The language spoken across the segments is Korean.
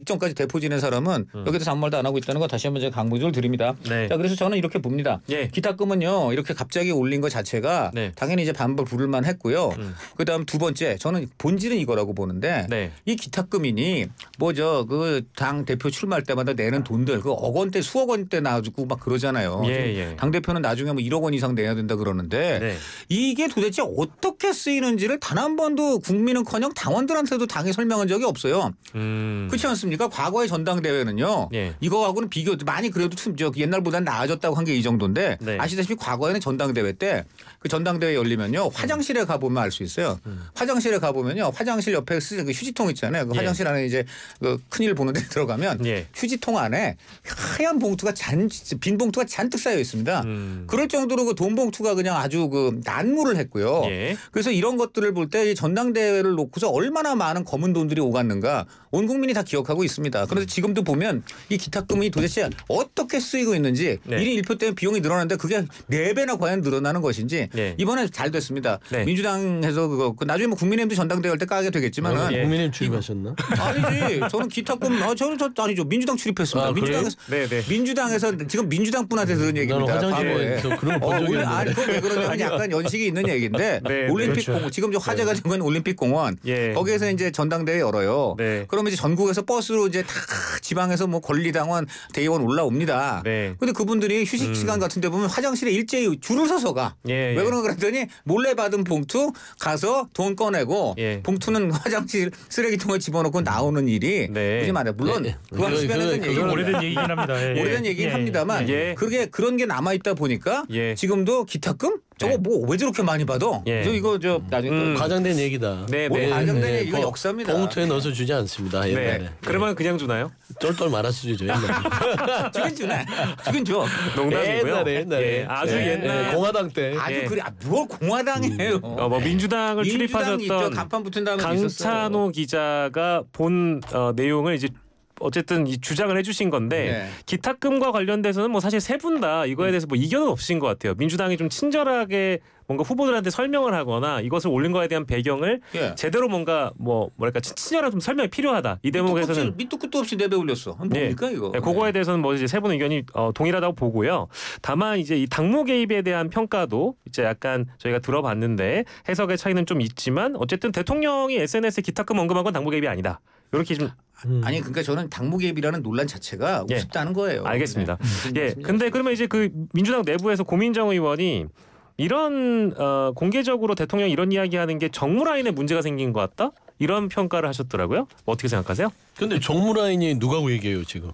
직전까지 대포 지낸 사람은 여기서 아무 말도 안 하고 있다는 거 다시 한번 제가 강조를 드립니다. 네. 자, 그래서 저는 이렇게 봅니다. 예. 기탁금은요 이렇게 갑자기 올린 것 자체가 네. 당연히 이제 반발 부를만 했고요. 그다음 두 번째 저는 본질은 이거라고 보는데 네. 이 기탁금이니 뭐죠 그 당 대표 출마할 때마다 내는 돈들 그 억 원대 수억 원대 놔주고 막 그러잖아요. 예. 당 대표는 나중에 뭐 1억 원 이상 내야 된다 그러는데 네. 이게 도대체 어떻게 쓰이는지를 단 한 번도 국민은커녕 당원들한테도 당에 설명한 적이 없어요. 그렇지 않습니까? 과거의 전당대회는요. 예. 이거하고는 비교 많이 그래도 옛날보다는 나아졌다고 한 게 이 정도인데 네. 아시다시피 과거에는 전당대회 때 그 전당대회 열리면요 화장실에 가보면 알 수 있어요. 화장실에 가보면요 화장실 옆에 그 휴지통 있잖아요. 그 예. 화장실 안에 이제 그 큰일 보는 데 들어가면 예. 휴지통 안에 하얀 봉투가 빈 봉투가 잔뜩 쌓여 있습니다. 그럴 정도로 그 돈 봉투가 그냥 아주 그 난무를 했고요. 예. 그래서 이런 것들을 볼 때 이 전당대회를 놓고서 얼마나 많은 검은 돈들이 오갔는가 온 국민이 다 기억하고 있습니다. 그런데 지금도 보면 이 기탁금이 도대체 어떻게 쓰이고 있는지 네. 1인 1표 때문에 비용이 늘어났는데 그게 4배나 과연 늘어나는 것인지 네. 이번에 잘 됐습니다. 네. 민주당에서 그거 나중에 뭐 국민의힘도 전당대회 할 때 까게 되겠지만은 예. 국민의힘 출입하셨나? 아니지. 저는 기탁금 저는 아니죠. 민주당 출입했습니다. 아, 민주당에서 네. 민주당에서 지금 민주당 분한테 들은 얘기입니다. 나는 화장실에서 그런 거 본 적이 아니 없는데. 그거 왜 그러냐면 약간 연식이 있는 얘기인데 네, 올림픽 그렇죠. 공원 지금 화제가 된 건 올림픽 공원 예. 거기에서 이제 전당대회 열어요. 네. 그러면 이제 전국에서 버스로 이제 다 지방에서 뭐 권리당원 대의원 올라옵니다. 네. 근데 그분들이 휴식 시간 같은 데 보면 화장실에 일제히 줄을 서서 가. 예. 왜 그런가 그랬더니 몰래 받은 봉투 가서 돈 꺼내고 예. 봉투는 화장실 쓰레기통에 집어넣고 나오는 일이 네. 그지 말이에요. 물론 네. 그와 수변했던 얘기 오래된 얘기긴 합니다. 예. 오래된 얘기긴 합니다만 예. 그게 그런 게 남아 있다 보니까 예. 지금도 기탁금 저거 네. 뭐 왜 저렇게 많이 받아? 예. 저 이거 저 나중에 과장된 얘기다. 네. 뭐 네. 과장된 네, 얘기가 뭐 역사입니다. 봉투에 넣어서 주지 않습니다. 옛날에. 네. 그러면 그냥 주나요? 쫄쫄 말아서 주죠. 옛날에. 주긴 주네. 주긴 줘. 농담이고요. 옛날에. 예. 아주 네, 옛날. 네, 공화당 때. 아주 예. 그래. 뭘 공화당이에요. 뭐 민주당을 민주당 있죠. 출입하셨던 간판 붙은 다음에 강찬호 기자가 본 내용을 이제 어쨌든 이 주장을 해주신 건데 네. 기탁금과 관련돼서는 뭐 사실 세 분 다 이거에 대해서 뭐 이견은 없으신 것 같아요. 민주당이 좀 친절하게 뭔가 후보들한테 설명을 하거나 이것을 올린 거에 대한 배경을 예. 제대로 뭔가 뭐랄까 친절한 좀 설명이 필요하다. 이 대목에서는 밑도 끝도 없이 내배 올렸어. 뭡니까 이거? 네, 그거에 대해서는 뭐 이제 세 분 의견이 동일하다고 보고요. 다만 이제 이 당무 개입에 대한 평가도 이제 약간 저희가 들어봤는데 해석의 차이는 좀 있지만 어쨌든 대통령이 SNS에 기탁금 언급한 건 당무 개입이 아니다. 이렇게 좀 아니 그러니까 저는 당무 개입이라는 논란 자체가 예. 우습다는 거예요. 알겠습니다. 네. 예. 근데 그러면 이제 그 민주당 내부에서 고민정 의원이 이런 공개적으로 대통령이 이런 이야기하는 게 정무 라인에 문제가 생긴 것 같다? 이런 평가를 하셨더라고요. 어떻게 생각하세요? 근데 정무 라인이 누가고 얘기해요 지금.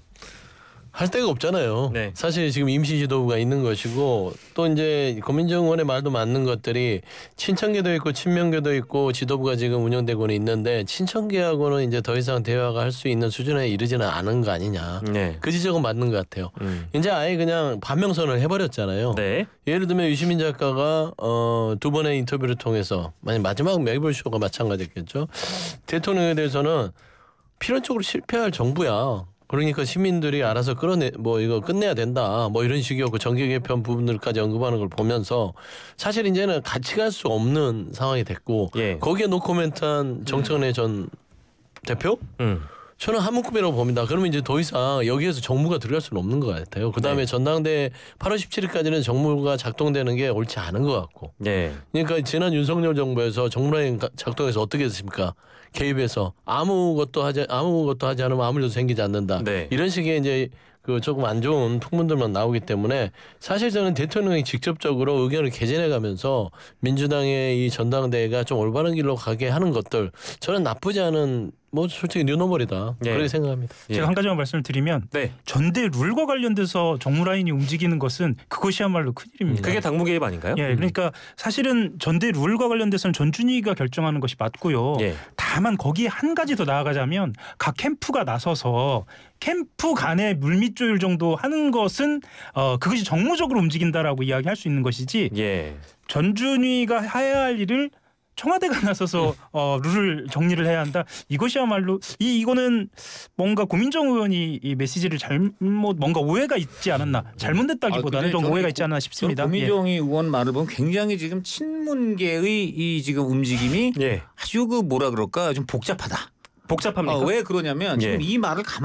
할 데가 없잖아요. 네. 사실 지금 임시 지도부가 있는 것이고 또 이제 고민정 의원의 말도 맞는 것들이 친청계도 있고 친명계도 있고 지도부가 지금 운영되고는 있는데 친청계하고는 이제 더 이상 대화가 할 수 있는 수준에 이르지는 않은 거 아니냐. 네. 그 지적은 맞는 것 같아요. 이제 아예 그냥 반명선을 해버렸잖아요. 네. 예를 들면 유시민 작가가 두 번의 인터뷰를 통해서 마지막 매불쇼가 마찬가지겠죠. 대통령에 대해서는 필연적으로 실패할 정부야. 그러니까 시민들이 알아서 이거 끝내야 된다. 뭐 이런 식이었고 정계 개편 부분들까지 언급하는 걸 보면서 사실 이제는 같이 갈 수 없는 상황이 됐고 예. 거기에 노코멘트한 정청래 전 대표? 저는 한 묶음이라고 봅니다. 그러면 이제 더 이상 여기에서 정무가 들어갈 수는 없는 것 같아요. 그다음에 네. 전당대 8월 17일까지는 정무가 작동되는 게 옳지 않은 것 같고. 네. 그러니까 지난 윤석열 정부에서 정무라인 작동해서 어떻게 했습니까? 개입해서 아무것도 하지 않으면 아무 일도 생기지 않는다. 네. 이런 식의 이제 그 조금 안 좋은 풍문들만 나오기 때문에 사실 저는 대통령이 직접적으로 의견을 개진해가면서 민주당의 이 전당대회가 좀 올바른 길로 가게 하는 것들 저는 나쁘지 않은 뭐 솔직히 뉴노멀이다. 예. 그렇게 생각합니다. 제가 한 가지만 말씀을 드리면 네. 전대 룰과 관련돼서 정무 라인이 움직이는 것은 그것이야말로 큰일입니다. 그게 당무 개입 아닌가요? 예, 그러니까 사실은 전대 룰과 관련돼서는 전준희가 결정하는 것이 맞고요. 예. 다만 거기에 한 가지 더 나아가자면 각 캠프가 나서서 캠프 간의 물밑 조율 정도 하는 것은 그것이 정무적으로 움직인다라고 이야기할 수 있는 것이지 예. 전준희가 해야 할 일을 청와대가 나서서 룰을 정리를 해야 한다. 이것이야말로 이거는 뭔가 고민정 의원이 이 메시지를 뭔가 오해가 있지 않았나. 잘못됐다기보다는 좀 오해가 있지 않나 싶습니다. 고민정 의원 말을 보면 굉장히 지금 친문계의 이 지금 움직임이 예. 아주 그 뭐라 그럴까 좀 복잡하다. 복잡합니까? 왜 그러냐면 지금 예. 이 말을